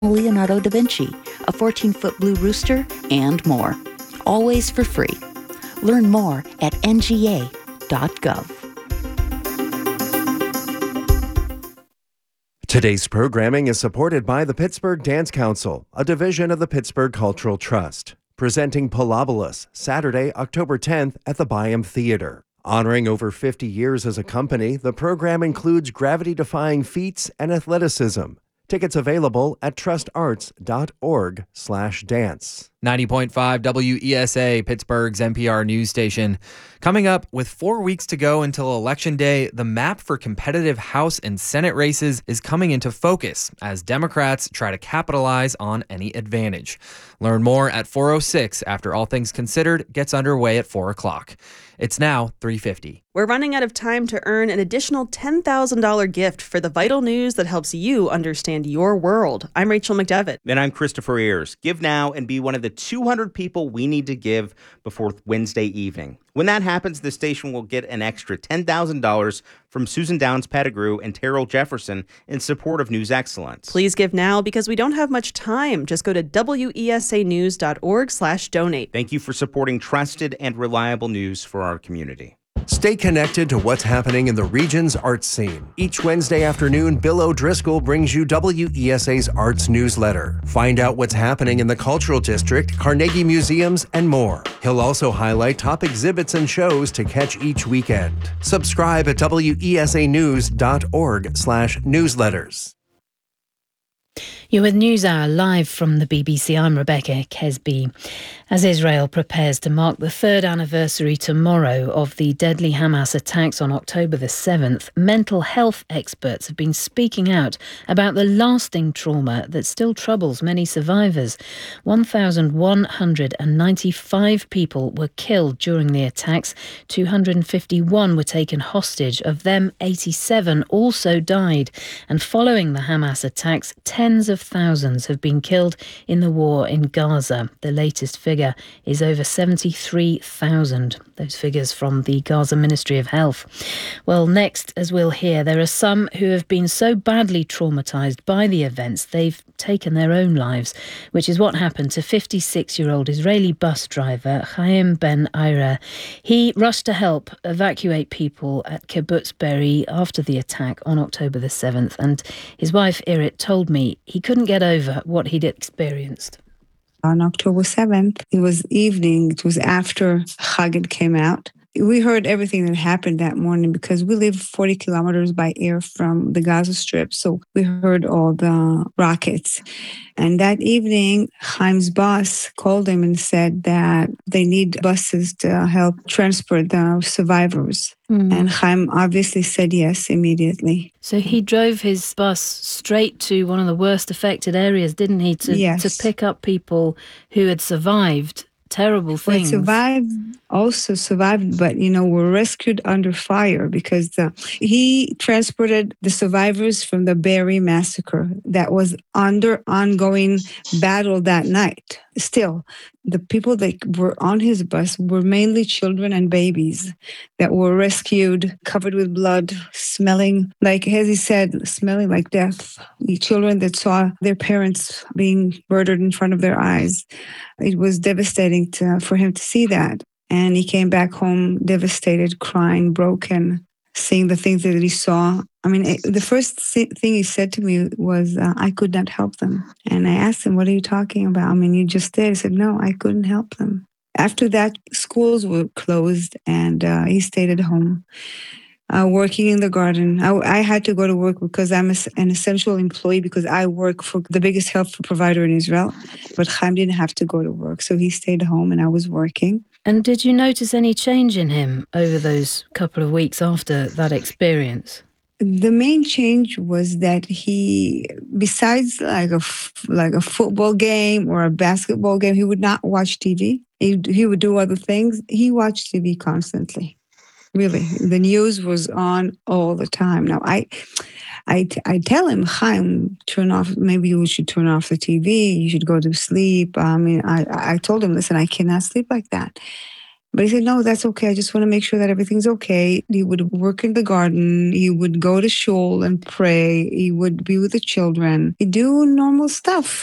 Leonardo da Vinci, a 14-foot blue rooster, and more. Always for free. Learn more at nga.gov. Today's programming is supported by the Pittsburgh Dance Council, a division of the Pittsburgh Cultural Trust, presenting Pilobolus, Saturday, October 10th at the Byham Theater. Honoring over 50 years as a company, the program includes gravity-defying feats and athleticism. Tickets available at trustarts.org/dance. 90.5 WESA, Pittsburgh's NPR news station. Coming up, with 4 weeks to go until Election Day, the map for competitive House and Senate races is coming into focus as Democrats try to capitalize on any advantage. Learn more at 4:06 after All Things Considered gets underway at 4 o'clock. It's now 3:50. We're running out of time to earn an additional $10,000 gift for the vital news that helps you understand your world. I'm Rachel McDevitt. And I'm Christopher Ayers. Give now and be one of the 200 people we need to give before Wednesday evening. When that happens, the station will get an extra $10,000 from Susan Downs Pettigrew and Terrell Jefferson in support of news excellence. Please give now because we don't have much time. Just go to wesanews.org/donate. Thank you for supporting trusted and reliable news for our community. Stay connected to what's happening in the region's arts scene. Each Wednesday afternoon, Bill O'Driscoll brings you WESA's Arts Newsletter. Find out what's happening in the Cultural District, Carnegie Museums, and more. He'll also highlight top exhibits and shows to catch each weekend. Subscribe at wesanews.org/newsletters. You're with NewsHour live from the BBC. I'm Rebecca Kesby. As Israel prepares to mark the third anniversary tomorrow of the deadly Hamas attacks on October the 7th, mental health experts have been speaking out about the lasting trauma that still troubles many survivors. 1,195 people were killed during the attacks. 251 were taken hostage. Of them, 87 also died. And following the Hamas attacks, tens of thousands have been killed in the war in Gaza. The latest figure is over 73,000. Those figures from the Gaza Ministry of Health. Well, next, as we'll hear, there are some who have been so badly traumatised by the events they've taken their own lives, which is what happened to 56-year-old Israeli bus driver Chaim Ben Ira. He rushed to help evacuate people at Kibbutz Be'eri after the attack on October the 7th, and his wife Irit told me he couldn't get over what he'd experienced. On October 7th, it was evening. It was after Chagid came out. We heard everything that happened that morning because we live 40 kilometers by air from the Gaza Strip. So we heard all the rockets. And that evening, Chaim's boss called him and said that they need buses to help transport the survivors. And Chaim obviously said yes immediately. So he drove his bus straight to one of the worst affected areas, didn't he? To pick up people who had survived terrible things. Also survived, but, were rescued under fire because he transported the survivors from the Be'eri massacre that was under ongoing battle that night. Still, the people that were on his bus were mainly children and babies that were rescued, covered with blood, smelling like, as he said, smelling like death. The children that saw their parents being murdered in front of their eyes. It was devastating for him to see that. And he came back home devastated, crying, broken, seeing the things that he saw. I mean, the first thing he said to me was, I could not help them. And I asked him, what are you talking about? I mean, you just did. He said, no, I couldn't help them. After that, schools were closed and he stayed at home. Working in the garden. I had to go to work because I'm an essential employee because I work for the biggest health provider in Israel. But Chaim didn't have to go to work, so he stayed home and I was working. And did you notice any change in him over those couple of weeks after that experience? The main change was that he, besides like a football game or a basketball game, he would not watch TV. He would do other things. He watched TV constantly. Really, the news was on all the time. Now, I tell him, Chaim, turn off. Maybe you should turn off the TV. You should go to sleep. I mean, I told him, listen, I cannot sleep like that. But he said, no, that's okay. I just want to make sure that everything's okay. He would work in the garden. He would go to shul and pray. He would be with the children. He'd do normal stuff.